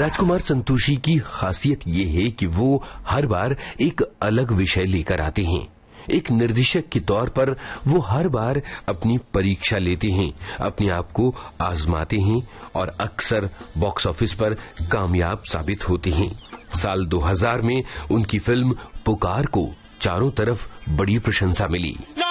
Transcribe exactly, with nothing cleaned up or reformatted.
राजकुमार संतोषी की खासियत ये है कि वो हर बार एक अलग विषय लेकर आते हैं। एक निर्देशक के तौर पर वो हर बार अपनी परीक्षा लेते हैं, अपने आप को आजमाते हैं और अक्सर बॉक्स ऑफिस पर कामयाब साबित होते हैं। साल दो हज़ार में उनकी फिल्म पुकार को चारों तरफ बड़ी प्रशंसा मिली।